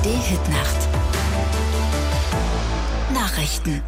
ARD-Hitnacht. Nachrichten.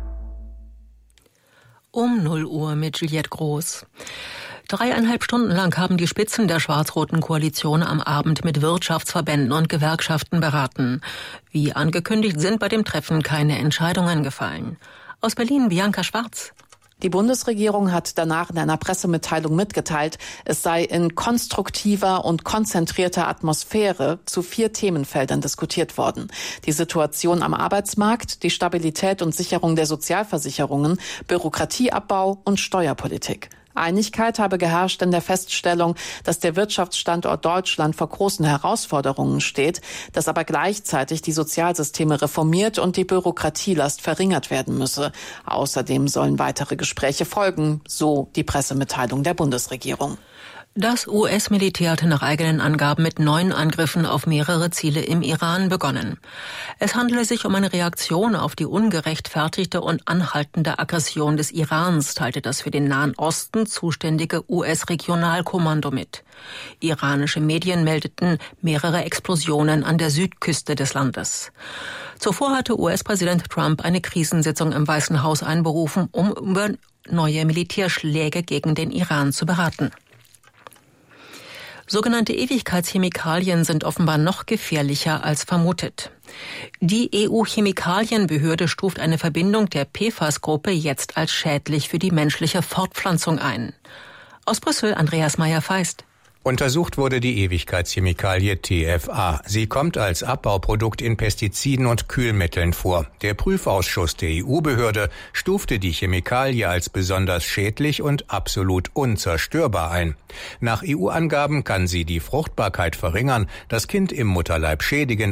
Um 0 Uhr mit Juliette Groß. 3,5 Stunden lang haben die Spitzen der schwarz-roten Koalition am Abend mit Wirtschaftsverbänden und Gewerkschaften beraten. Wie angekündigt sind bei dem Treffen keine Entscheidungen gefallen. Aus Berlin Bianca Schwarz. Die Bundesregierung hat danach in einer Pressemitteilung mitgeteilt, es sei in konstruktiver und konzentrierter Atmosphäre zu 4 Themenfeldern diskutiert worden. Die Situation am Arbeitsmarkt, die Stabilität und Sicherung der Sozialversicherungen, Bürokratieabbau und Steuerpolitik. Einigkeit habe geherrscht in der Feststellung, dass der Wirtschaftsstandort Deutschland vor großen Herausforderungen steht, dass aber gleichzeitig die Sozialsysteme reformiert und die Bürokratielast verringert werden müsse. Außerdem sollen weitere Gespräche folgen, so die Pressemitteilung der Bundesregierung. Das US-Militär hatte nach eigenen Angaben mit 9 Angriffen auf mehrere Ziele im Iran begonnen. Es handele sich um eine Reaktion auf die ungerechtfertigte und anhaltende Aggression des Irans, teilte das für den Nahen Osten zuständige US-Regionalkommando mit. Iranische Medien meldeten mehrere Explosionen an der Südküste des Landes. Zuvor hatte US-Präsident Trump eine Krisensitzung im Weißen Haus einberufen, um über neue Militärschläge gegen den Iran zu beraten. Sogenannte Ewigkeitschemikalien sind offenbar noch gefährlicher als vermutet. Die EU-Chemikalienbehörde stuft eine Verbindung der PFAS-Gruppe jetzt als schädlich für die menschliche Fortpflanzung ein. Aus Brüssel Andreas Meyer-Feist. Untersucht wurde die Ewigkeitschemikalie TFA. Sie kommt als Abbauprodukt in Pestiziden und Kühlmitteln vor. Der Prüfausschuss der EU-Behörde stufte die Chemikalie als besonders schädlich und absolut unzerstörbar ein. Nach EU-Angaben kann sie die Fruchtbarkeit verringern, das Kind im Mutterleib schädigen